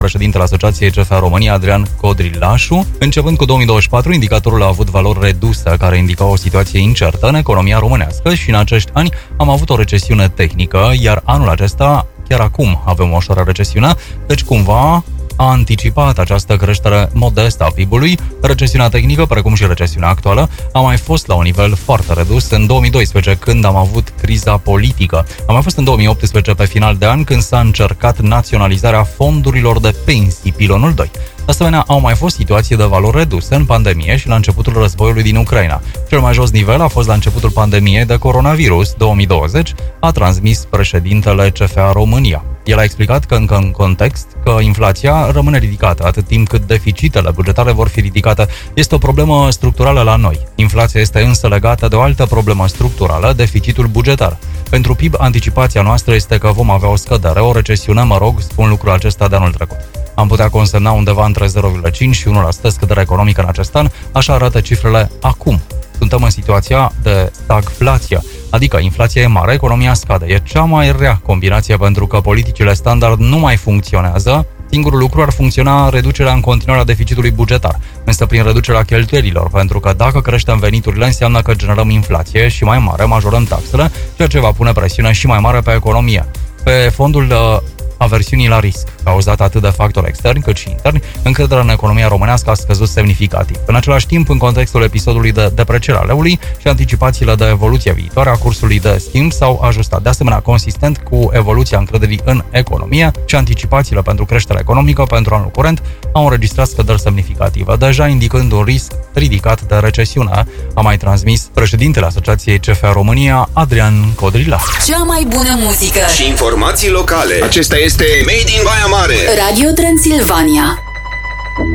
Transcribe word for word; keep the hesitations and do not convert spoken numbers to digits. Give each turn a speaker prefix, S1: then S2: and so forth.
S1: președintele Asociației C F A România, Adrian Codrilașu. Începând cu două mii douăzeci și patru, indicatorul a avut valori reduse, care indicau o situație incertă în economia românească și în acești ani am avut o recesiune tehnică, iar anul acesta, chiar acum, avem o ușoară recesiune, deci cumva a anticipat această creștere modestă a P I B-ului. Recesiunea tehnică, precum și recesiunea actuală, a mai fost la un nivel foarte redus în două mii doisprezece, când am avut criza politică. A mai fost în două mii optsprezece, pe final de an, când s-a încercat naționalizarea fondurilor de pensii, pilonul doi. De asemenea, au mai fost situații de valori reduse în pandemie și la începutul războiului din Ucraina. Cel mai jos nivel a fost la începutul pandemiei de coronavirus două mii douăzeci, a transmis președintele C F A România. El a explicat că încă în context că inflația rămâne ridicată atât timp cât deficitele bugetare vor fi ridicate. Este o problemă structurală la noi. Inflația este însă legată de o altă problemă structurală, deficitul bugetar. Pentru P I B, anticipația noastră este că vom avea o scădere, o recesiune, mă rog, spun lucrul acesta de anul trecut. Am putea consemna undeva între zero virgulă cinci și unu la sută scădere economică în acest an, așa arată cifrele acum. Suntem în situația de stagflație, adică inflația e mare, economia scade. E cea mai rea combinație pentru că politicile standard nu mai funcționează. Singurul lucru ar funcționa reducerea în continuare a deficitului bugetar, însă prin reducerea cheltuielilor, pentru că dacă creștem veniturile înseamnă că generăm inflație și mai mare, majorăm taxele, ceea ce va pune presiune și mai mare pe economie. Pe fondul de aversiunii la risc, cauzat atât de factori externi cât și interni, încrederea în economia românească a scăzut semnificativ. În același timp, în contextul episodului de depreciere a leului și anticipațiile de evoluție viitoare a cursului de schimb s-au ajustat. De asemenea, consistent cu evoluția încrederii în economie și anticipațiile pentru creșterea economică pentru anul curent au înregistrat scăderi semnificative, deja indicând un risc ridicat de recesiune, a mai transmis președintele Asociației C F A România, Adrian Codrilaș.
S2: Cea mai bună muzică
S3: și informații locale. Acesta este Made in Baia Mare.
S2: Radio Transilvania.